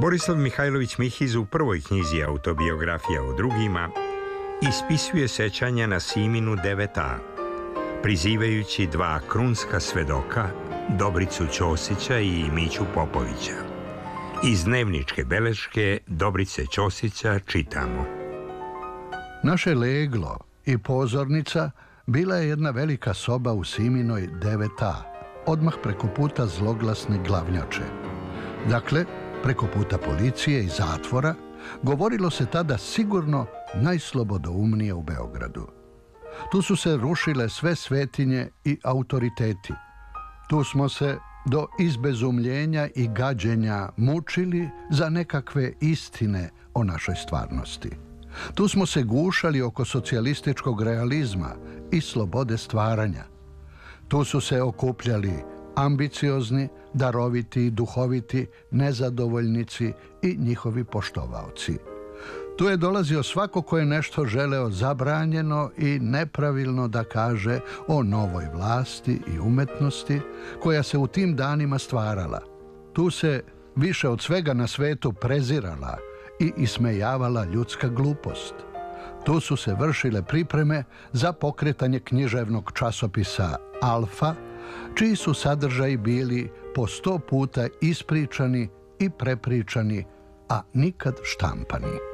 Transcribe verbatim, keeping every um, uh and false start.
Borislav Mihajlović Mihiz u prvoj knjizi Autobiografija o drugima ispisuje sećanja na Siminu devet a, prizivajući dva krunska svedoka, Dobricu Ćosića i Miću Popovića. Iz dnevničke beleške Dobrice Ćosića čitamo. Naše leglo i pozornica bila je jedna velika soba u Siminoj devet a, odmah preko puta zloglasne glavnjače. Dakle, preko puta policije i zatvora, govorilo se tada sigurno najslobodoumnije u Beogradu. Tu su se rušile sve svetinje i autoriteti. Tu smo se do izbezumljenja i gađenja mučili za nekakve istine o našoj stvarnosti. Tu smo se gušali oko socijalističkog realizma i slobode stvaranja. Tu su se okupljali ambiciozni, daroviti i duhoviti, nezadovoljnici i njihovi poštovaoci. Tu je dolazio svako ko je nešto želeo zabranjeno i nepravilno da kaže o novoj vlasti i umetnosti koja se u tim danima stvarala. Tu se više od svega na svetu prezirala i ismejavala ljudska glupost. Tu su se vršile pripreme za pokretanje književnog časopisa Alfa, čiji su sadržaji bili po sto puta ispričani i prepričani, a nikad štampani.